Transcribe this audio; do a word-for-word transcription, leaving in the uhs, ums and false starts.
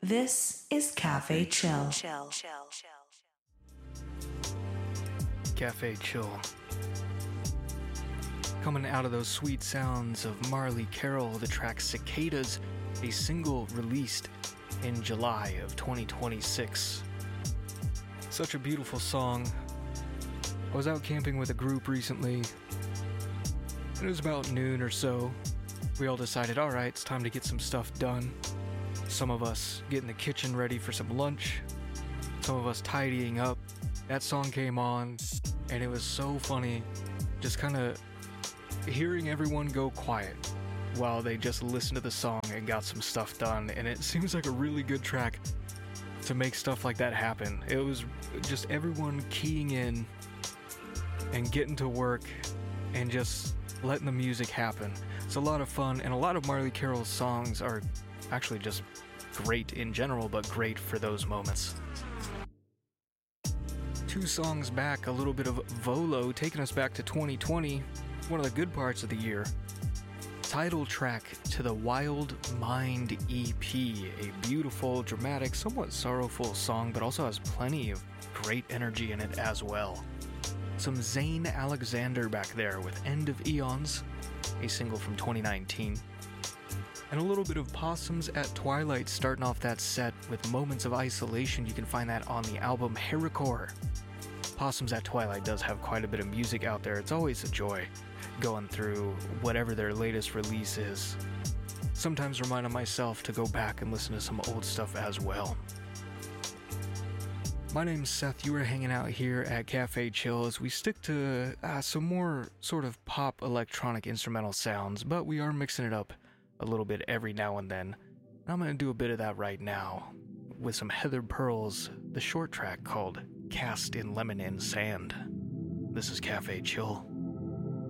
This is Cafe Chill. Cafe Chill. Coming out of those sweet sounds of Marley Carroll, the track Cicadas, a single released in July of twenty twenty-six. Such a beautiful song. I was out camping with a group recently. It was about noon or so. We all decided, all right, it's time to get some stuff done. Some of us getting the kitchen ready for some lunch. Some of us tidying up. That song came on, and it was so funny. Just kind of hearing everyone go quiet while they just listened to the song and got some stuff done. And it seems like a really good track to make stuff like that happen. It was just everyone keying in and getting to work and just letting the music happen. It's a lot of fun, and a lot of Marley Carroll's songs are actually just great in general, but great for those moments. Two songs back, a little bit of Volo, taking us back to twenty twenty, one of the good parts of the year. Title track to the Wild Mind E P, a beautiful, dramatic, somewhat sorrowful song, but also has plenty of great energy in it as well. Some Zayn Alexander back there with End of Eons, a single from twenty nineteen. And a little bit of Possums at Twilight starting off that set with Moments of Isolation. You can find that on the album Heracor. Possums at Twilight does have quite a bit of music out there. It's always a joy going through whatever their latest release is. Sometimes reminding myself to go back and listen to some old stuff as well. My name's Seth. You are hanging out here at Cafe Chill as we stick to uh, some more sort of pop electronic instrumental sounds, but we are mixing it up a little bit every now and then. And I'm going to do a bit of that right now with some Heather Pearl's, the short track called Cast in Lemon and Sand. This is Cafe Chill.